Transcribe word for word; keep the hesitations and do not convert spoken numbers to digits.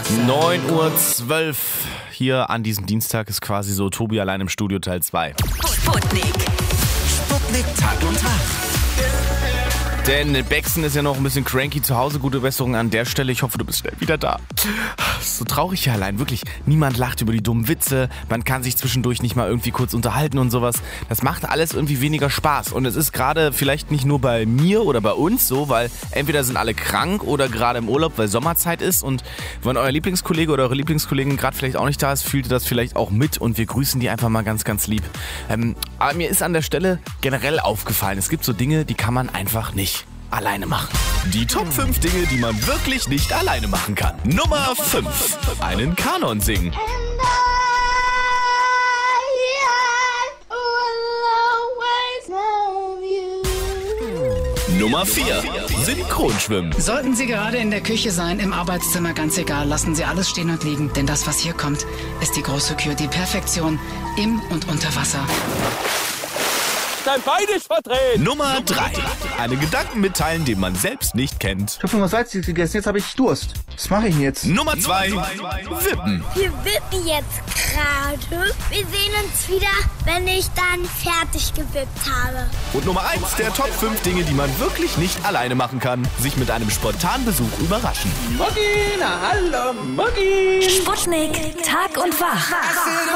neun Uhr zwölf hier an diesem Dienstag ist quasi so Tobi allein im Studio Teil zwei. Sputnik. Sputnik Tag und Tag. Denn Bexen ist ja noch ein bisschen cranky zu Hause. Gute Besserung an der Stelle. Ich hoffe, du bist schnell wieder da. So traurig hier allein, wirklich. Niemand lacht über die dummen Witze. Man kann sich zwischendurch nicht mal irgendwie kurz unterhalten und sowas. Das macht alles irgendwie weniger Spaß. Und es ist gerade vielleicht nicht nur bei mir oder bei uns so, weil entweder sind alle krank oder gerade im Urlaub, weil Sommerzeit ist. Und wenn euer Lieblingskollege oder eure Lieblingskollegin gerade vielleicht auch nicht da ist, fühlt ihr das vielleicht auch mit. Und wir grüßen die einfach mal ganz, ganz lieb. Ähm, aber mir ist an der Stelle generell aufgefallen, es gibt so Dinge, die kann man einfach nicht alleine machen. Die Top fünf Dinge, die man wirklich nicht alleine machen kann. Nummer fünf. Einen Kanon singen. Nummer vier. Synchronschwimmen. Sollten Sie gerade in der Küche sein, im Arbeitszimmer, ganz egal, lassen Sie alles stehen und liegen. Denn das, was hier kommt, ist die große Kür, die Perfektion im und unter Wasser. Dein Bein ist verdreht. Nummer drei. Einen Gedanken mitteilen, den man selbst nicht kennt. Ich habe nur Salz gegessen, jetzt habe ich Durst. Was mache ich denn jetzt? Nummer zwei. Wippen. Wir wippen jetzt gerade. Wir sehen uns wieder, wenn ich dann fertig gewippt habe. Und Nummer eins der Top fünf Dinge, die man wirklich nicht alleine machen kann. Sich mit einem spontanen Besuch überraschen. Mutti, na hallo, Mutti. Sputnik. Tag und Wach.